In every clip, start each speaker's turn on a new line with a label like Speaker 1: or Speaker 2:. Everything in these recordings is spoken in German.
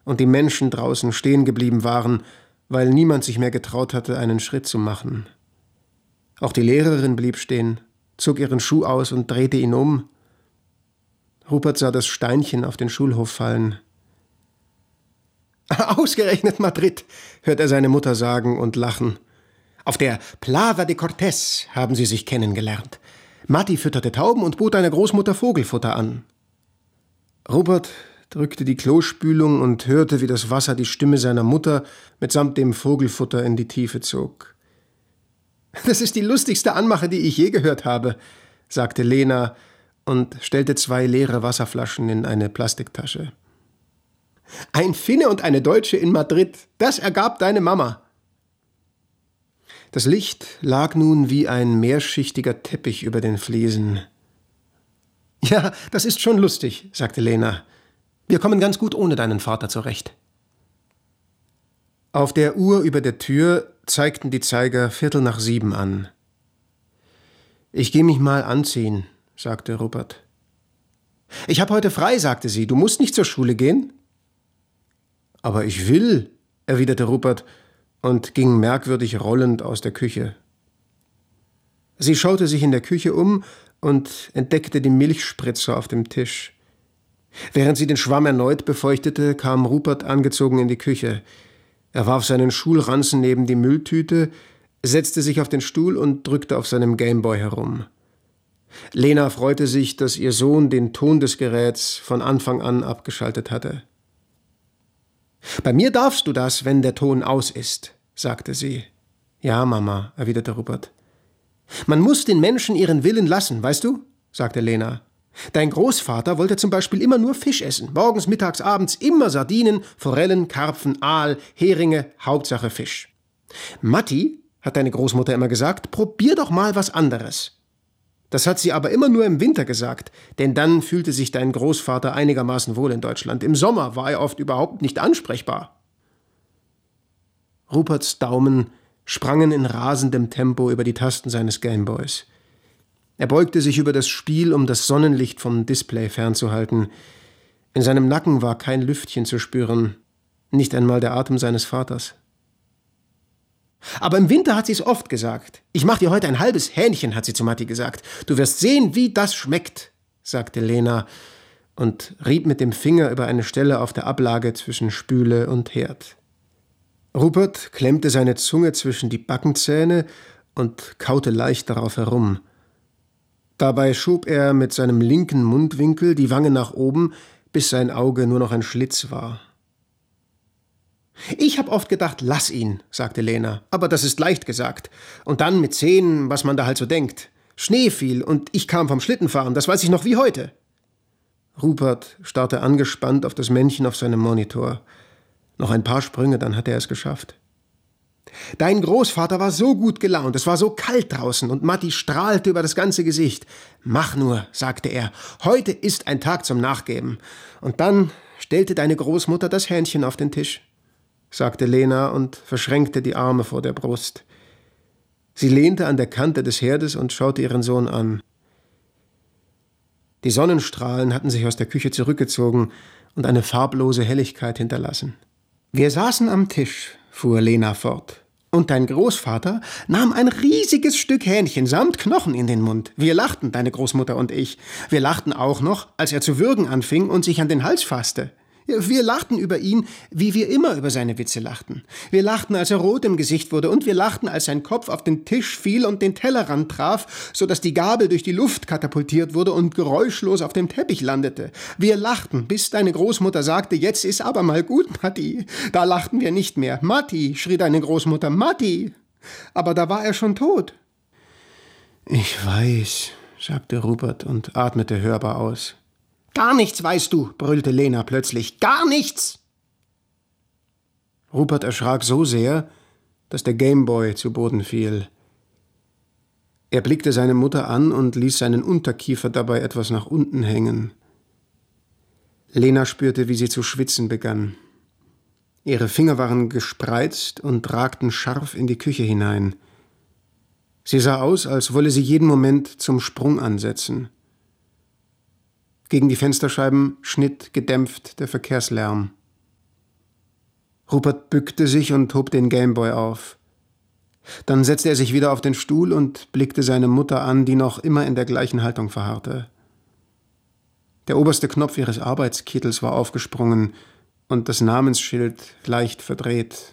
Speaker 1: und die Menschen draußen stehen geblieben waren, weil niemand sich mehr getraut hatte, einen Schritt zu machen. Auch die Lehrerin blieb stehen, zog ihren Schuh aus und drehte ihn um. Rupert sah das Steinchen auf den Schulhof fallen. »Ausgerechnet Madrid«, hört er seine Mutter sagen und lachen. »Auf der Plaza de Cortés haben sie sich kennengelernt. Matti fütterte Tauben und bot deiner Großmutter Vogelfutter an.« Rupert drückte die Klospülung und hörte, wie das Wasser die Stimme seiner Mutter mitsamt dem Vogelfutter in die Tiefe zog. »Das ist die lustigste Anmache, die ich je gehört habe«, sagte Lena und stellte 2 leere Wasserflaschen in eine Plastiktasche. »Ein Finne und eine Deutsche in Madrid, das ergab deine Mama.« Das Licht lag nun wie ein mehrschichtiger Teppich über den Fliesen. »Ja, das ist schon lustig«, sagte Lena. »Wir kommen ganz gut ohne deinen Vater zurecht.« Auf der Uhr über der Tür zeigten die Zeiger 7:15 an. »Ich gehe mich mal anziehen«, sagte Rupert. »Ich habe heute frei«, sagte sie. »Du musst nicht zur Schule gehen?« »Aber ich will«, erwiderte Rupert und ging merkwürdig rollend aus der Küche. Sie schaute sich in der Küche um und entdeckte die Milchspritzer auf dem Tisch. Während sie den Schwamm erneut befeuchtete, kam Rupert angezogen in die Küche. Er warf seinen Schulranzen neben die Mülltüte, setzte sich auf den Stuhl und drückte auf seinem Gameboy herum. Lena freute sich, dass ihr Sohn den Ton des Geräts von Anfang an abgeschaltet hatte. »Bei mir darfst du das, wenn der Ton aus ist«, sagte sie. »Ja, Mama«, erwiderte Rupert. »Man muss den Menschen ihren Willen lassen, weißt du?«, sagte Lena. »Dein Großvater wollte zum Beispiel immer nur Fisch essen. Morgens, mittags, abends immer Sardinen, Forellen, Karpfen, Aal, Heringe, Hauptsache Fisch. Matti, hat deine Großmutter immer gesagt, probier doch mal was anderes. Das hat sie aber immer nur im Winter gesagt, denn dann fühlte sich dein Großvater einigermaßen wohl in Deutschland. Im Sommer war er oft überhaupt nicht ansprechbar.« Ruperts Daumen sprangen in rasendem Tempo über die Tasten seines Gameboys. Er beugte sich über das Spiel, um das Sonnenlicht vom Display fernzuhalten. In seinem Nacken war kein Lüftchen zu spüren, nicht einmal der Atem seines Vaters. »Aber im Winter hat sie es oft gesagt. Ich mach dir heute ein halbes Hähnchen«, hat sie zu Matti gesagt. »Du wirst sehen, wie das schmeckt«, sagte Lena und rieb mit dem Finger über eine Stelle auf der Ablage zwischen Spüle und Herd. Rupert klemmte seine Zunge zwischen die Backenzähne und kaute leicht darauf herum. Dabei schob er mit seinem linken Mundwinkel die Wange nach oben, bis sein Auge nur noch ein Schlitz war. »Ich hab oft gedacht, lass ihn«, sagte Lena, »aber das ist leicht gesagt. Und dann mit 10, was man da halt so denkt. Schnee fiel und ich kam vom Schlittenfahren, das weiß ich noch wie heute.« Rupert starrte angespannt auf das Männchen auf seinem Monitor. Noch ein paar Sprünge, dann hatte er es geschafft. »Dein Großvater war so gut gelaunt, es war so kalt draußen und Matti strahlte über das ganze Gesicht. Mach nur«, sagte er, »heute ist ein Tag zum Nachgeben.« Und dann stellte deine Großmutter das Hähnchen auf den Tisch, sagte Lena und verschränkte die Arme vor der Brust. Sie lehnte an der Kante des Herdes und schaute ihren Sohn an. Die Sonnenstrahlen hatten sich aus der Küche zurückgezogen und eine farblose Helligkeit hinterlassen. »Wir saßen am Tisch«, fuhr Lena fort, »und dein Großvater nahm ein riesiges Stück Hähnchen samt Knochen in den Mund. Wir lachten, deine Großmutter und ich. Wir lachten auch noch, als er zu würgen anfing und sich an den Hals fasste. Wir lachten über ihn, wie wir immer über seine Witze lachten. Wir lachten, als er rot im Gesicht wurde, und wir lachten, als sein Kopf auf den Tisch fiel und den Tellerrand traf, so dass die Gabel durch die Luft katapultiert wurde und geräuschlos auf dem Teppich landete. Wir lachten, bis deine Großmutter sagte, jetzt ist aber mal gut, Matti. Da lachten wir nicht mehr. Matti, schrie deine Großmutter, Matti. Aber da war er schon tot. »Ich weiß«, sagte Rupert und atmete hörbar aus. »Gar nichts weißt du«, brüllte Lena plötzlich. »Gar nichts!« Rupert erschrak so sehr, dass der Gameboy zu Boden fiel. Er blickte seine Mutter an und ließ seinen Unterkiefer dabei etwas nach unten hängen. Lena spürte, wie sie zu schwitzen begann. Ihre Finger waren gespreizt und ragten scharf in die Küche hinein. Sie sah aus, als wolle sie jeden Moment zum Sprung ansetzen. Gegen die Fensterscheiben schnitt gedämpft der Verkehrslärm. Rupert bückte sich und hob den Gameboy auf. Dann setzte er sich wieder auf den Stuhl und blickte seine Mutter an, die noch immer in der gleichen Haltung verharrte. Der oberste Knopf ihres Arbeitskittels war aufgesprungen und das Namensschild leicht verdreht.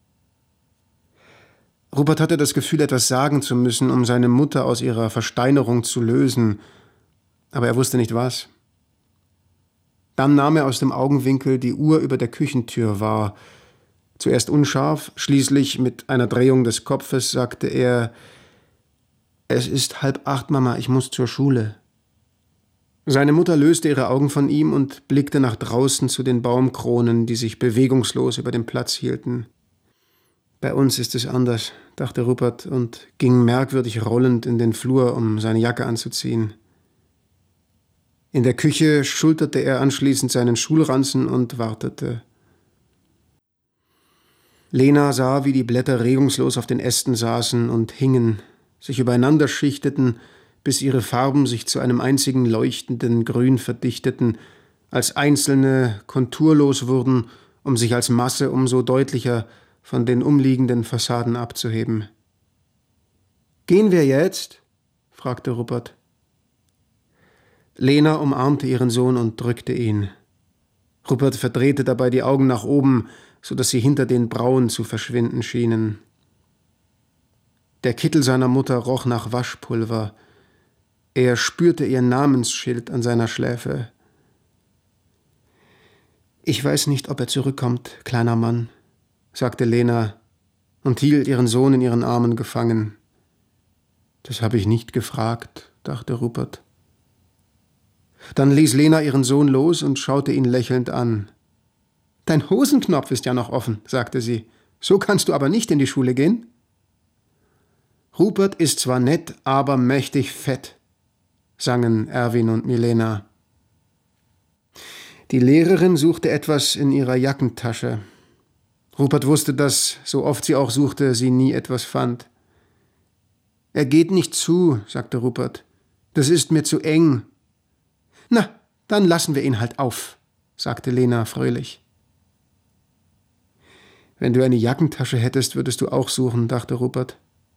Speaker 1: Rupert hatte das Gefühl, etwas sagen zu müssen, um seine Mutter aus ihrer Versteinerung zu lösen, aber er wusste nicht was. Dann nahm er aus dem Augenwinkel die Uhr über der Küchentür wahr. Zuerst unscharf, schließlich mit einer Drehung des Kopfes sagte er: »Es ist 7:30, Mama, ich muss zur Schule.« Seine Mutter löste ihre Augen von ihm und blickte nach draußen zu den Baumkronen, die sich bewegungslos über dem Platz hielten. »Bei uns ist es anders«, dachte Rupert und ging merkwürdig rollend in den Flur, um seine Jacke anzuziehen. In der Küche schulterte er anschließend seinen Schulranzen und wartete. Lena sah, wie die Blätter regungslos auf den Ästen saßen und hingen, sich übereinander schichteten, bis ihre Farben sich zu einem einzigen leuchtenden Grün verdichteten, als einzelne konturlos wurden, um sich als Masse umso deutlicher von den umliegenden Fassaden abzuheben. »Gehen wir jetzt?« fragte Rupert. Lena umarmte ihren Sohn und drückte ihn. Rupert verdrehte dabei die Augen nach oben, so dass sie hinter den Brauen zu verschwinden schienen. Der Kittel seiner Mutter roch nach Waschpulver. Er spürte ihr Namensschild an seiner Schläfe. »Ich weiß nicht, ob er zurückkommt, kleiner Mann«, sagte Lena und hielt ihren Sohn in ihren Armen gefangen. »Das habe ich nicht gefragt«, dachte Rupert. Dann ließ Lena ihren Sohn los und schaute ihn lächelnd an. »Dein Hosenknopf ist ja noch offen«, sagte sie. »So kannst du aber nicht in die Schule gehen?« »Rupert ist zwar nett, aber mächtig fett«, sangen Erwin und Milena. Die Lehrerin suchte etwas in ihrer Jackentasche. Rupert wusste, dass, so oft sie auch suchte, sie nie etwas fand. »Er geht nicht zu«, sagte Rupert. »Das ist mir zu eng.« »Na, dann lassen wir ihn halt auf«, sagte Lena fröhlich. »Wenn du eine Jackentasche hättest, würdest du auch suchen«, dachte Rupert.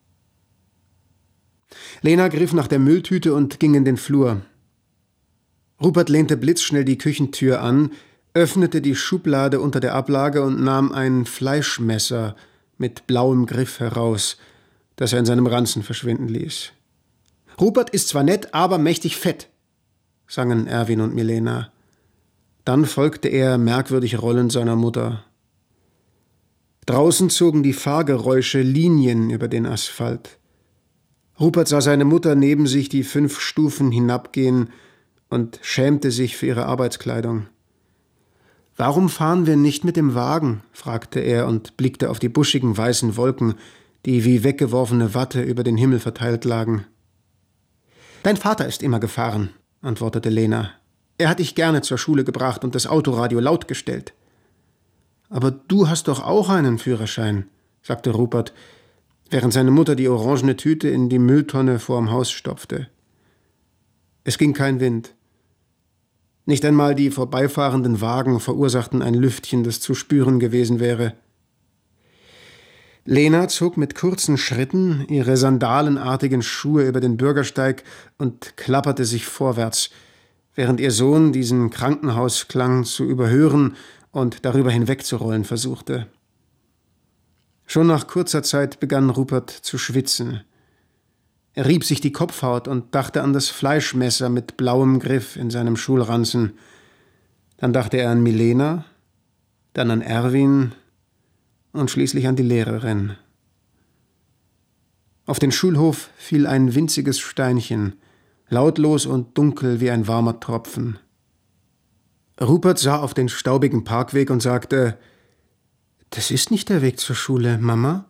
Speaker 1: Lena griff nach der Mülltüte und ging in den Flur. Rupert lehnte blitzschnell die Küchentür an, öffnete die Schublade unter der Ablage und nahm ein Fleischmesser mit blauem Griff heraus, das er in seinem Ranzen verschwinden ließ. »Rupert ist zwar nett, aber mächtig fett«, sangen Erwin und Milena. Dann folgte er merkwürdig rollend seiner Mutter. Draußen zogen die Fahrgeräusche Linien über den Asphalt. Rupert sah seine Mutter neben sich die 5 Stufen hinabgehen und schämte sich für ihre Arbeitskleidung. »Warum fahren wir nicht mit dem Wagen?«, fragte er und blickte auf die buschigen weißen Wolken, die wie weggeworfene Watte über den Himmel verteilt lagen. »Dein Vater ist immer gefahren«, antwortete Lena. »Er hat dich gerne zur Schule gebracht und das Autoradio laut gestellt.« »Aber du hast doch auch einen Führerschein«, sagte Rupert, während seine Mutter die orangene Tüte in die Mülltonne vorm Haus stopfte. Es ging kein Wind. Nicht einmal die vorbeifahrenden Wagen verursachten ein Lüftchen, das zu spüren gewesen wäre. Lena zog mit kurzen Schritten ihre sandalenartigen Schuhe über den Bürgersteig und klapperte sich vorwärts, während ihr Sohn diesen Krankenhausklang zu überhören und darüber hinwegzurollen versuchte. Schon nach kurzer Zeit begann Rupert zu schwitzen. Er rieb sich die Kopfhaut und dachte an das Fleischmesser mit blauem Griff in seinem Schulranzen. Dann dachte er an Milena, dann an Erwin und schließlich an die Lehrerin. Auf den Schulhof fiel ein winziges Steinchen, lautlos und dunkel wie ein warmer Tropfen. Rupert sah auf den staubigen Parkweg und sagte: »Das ist nicht der Weg zur Schule, Mama.«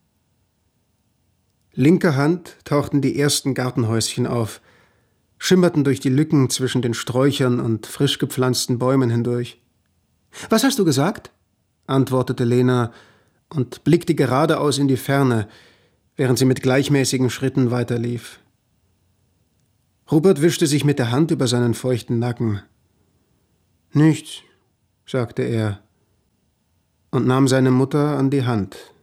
Speaker 1: Linker Hand tauchten die ersten Gartenhäuschen auf, schimmerten durch die Lücken zwischen den Sträuchern und frisch gepflanzten Bäumen hindurch. »Was hast du gesagt?« antwortete Lena und blickte geradeaus in die Ferne, während sie mit gleichmäßigen Schritten weiterlief. Rupert wischte sich mit der Hand über seinen feuchten Nacken. »Nichts«, sagte er. und nahm seine Mutter an die Hand.